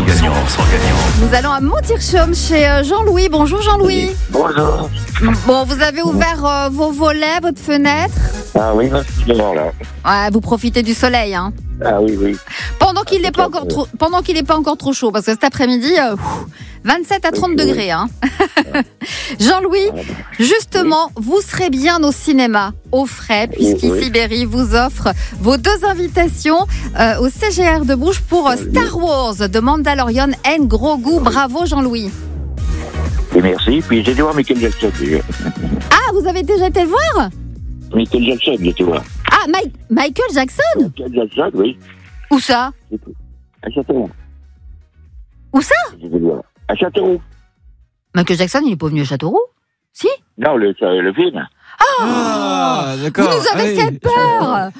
gagnant. Nous allons à Montirchaume chez Jean-Louis. Bonjour Jean-Louis. Bonjour. Bon, vous avez ouvert vos volets, votre fenêtre. Ah oui, je suis dehors là. Ouais, vous profitez du soleil, hein. Ah oui. Pendant qu'il n'est pas encore trop chaud, parce que cet après-midi, 27 à 30 degrés. Hein. Jean-Louis, justement, vous serez bien au cinéma, au frais, puisqu'ici Berry vous offre vos 2 invitations au CGR de Bruges pour Star Wars de Mandalorian and Grogu. Bravo Jean-Louis. Et merci. Puis j'ai été voir Michael Jackson. Ah, vous avez déjà été le voir? Michael Jackson, j'ai été voir. Ah, Michael Jackson? Michael Jackson, oui. Où ça? À Châteauroux. Où ça? J'ai été voir. À Châteauroux. Michael Jackson, il n'est pas venu à Châteauroux? Si? Non, le film. Ah, d'accord. Vous nous avez fait peur.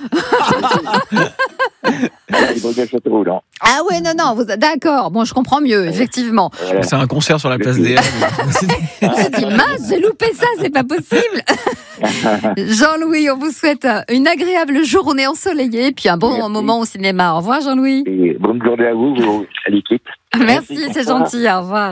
Il va à Châteauroux, non. Ah ouais, non, d'accord. Bon, je comprends mieux, effectivement. Voilà. C'est un concert sur la place des Je me suis dit, mince, j'ai loupé ça, c'est pas possible. Jean-Louis, on vous souhaite une agréable journée ensoleillée et puis un bon moment au cinéma. Au revoir Jean-Louis. Et bonne journée à vous, à l'équipe. Merci, c'est gentil, au revoir.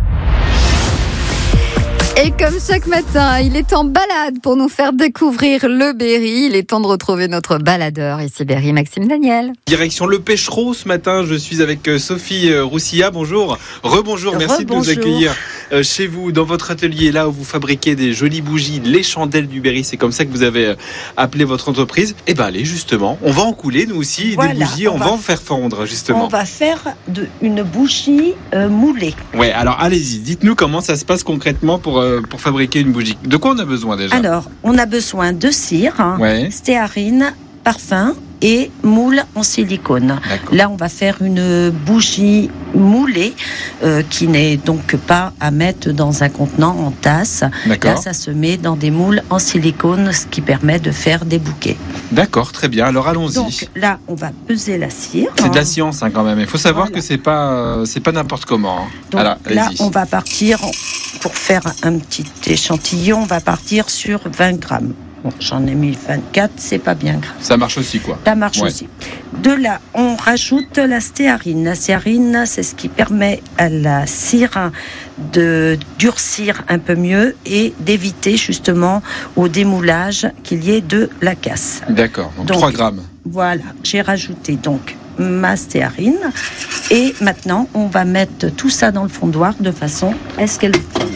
Et comme chaque matin, il est en balade pour nous faire découvrir le Berry. Il est temps de retrouver notre baladeur ici Berry, Maxime Daniel. Direction Le Pêchereau ce matin, je suis avec Sophie Roussilla. Bonjour, rebonjour, merci de nous accueillir chez vous, dans votre atelier, là où vous fabriquez des jolies bougies, les chandelles du Berry, c'est comme ça que vous avez appelé votre entreprise. Et ben allez, justement, on va en couler nous aussi, des bougies, on va en faire fondre justement. On va faire une bougie moulée. Ouais, alors allez-y, dites-nous comment ça se passe concrètement pour fabriquer une bougie. De quoi on a besoin déjà? Alors, on a besoin de cire, stéarine, parfum et moule en silicone. D'accord. Là, on va faire une bougie moulée qui n'est donc pas à mettre dans un contenant en tasse. D'accord. Là, ça se met dans des moules en silicone, ce qui permet de faire des bouquets. D'accord, très bien. Alors allons-y. Donc là, on va peser la cire. C'est de la science quand même. Il faut savoir que c'est pas n'importe comment. Donc voilà, là, allez-y. on va partir, pour faire un petit échantillon, on va partir sur 20 grammes. Bon, j'en ai mis 24, c'est pas bien grave. Ça marche aussi, quoi. Ça marche aussi. De là, on rajoute la stéarine. La stéarine, c'est ce qui permet à la cire de durcir un peu mieux et d'éviter justement au démoulage qu'il y ait de la casse. D'accord, donc 3 grammes. Voilà, j'ai rajouté donc ma stéarine. Et maintenant, on va mettre tout ça dans le fondoir de façon à ce qu'elle fonde.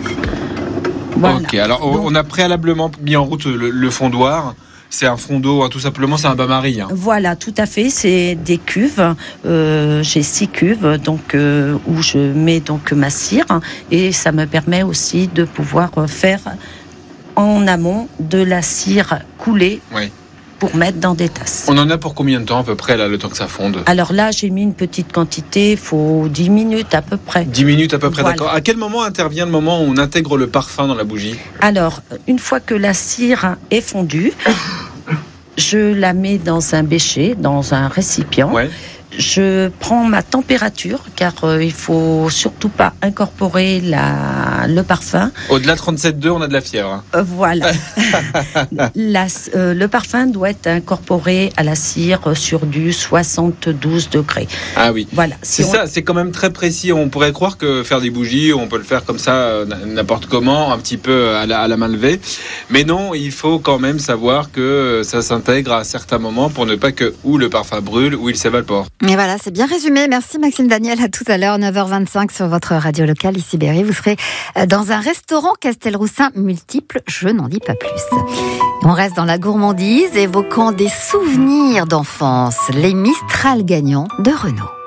Voilà. Ok, alors on a préalablement mis en route le fondoir. C'est un fond d'eau, tout simplement, c'est un bain-marie. Voilà, tout à fait. C'est des cuves. J'ai 6 cuves, donc où je mets donc ma cire, et ça me permet aussi de pouvoir faire en amont de la cire coulée. Oui. Pour mettre dans des tasses. On en a pour combien de temps à peu près, là, le temps que ça fonde? Alors là, j'ai mis une petite quantité, il faut 10 minutes à peu près. 10 minutes à peu près, voilà. D'accord. À quel moment intervient le moment où on intègre le parfum dans la bougie? Alors, une fois que la cire est fondue, je la mets dans un bécher, dans un récipient. Ouais. Je prends ma température, car il faut surtout pas incorporer le parfum. Au-delà de 37,2, on a de la fièvre. Voilà. Le parfum doit être incorporé à la cire sur du 72 degrés. Ah oui. Voilà. Ça, c'est quand même très précis. On pourrait croire que faire des bougies, on peut le faire comme ça, n'importe comment, un petit peu à la main levée. Mais non, il faut quand même savoir que ça s'intègre à certains moments pour ne pas que ou le parfum brûle ou il s'évapore. Et voilà, c'est bien résumé. Merci Maxime Daniel. À tout à l'heure, 9h25 sur votre radio locale ici Berry. Vous serez dans un restaurant Castelroussin multiple. Je n'en dis pas plus. On reste dans la gourmandise, évoquant des souvenirs d'enfance. Les Mistral gagnants de Renault.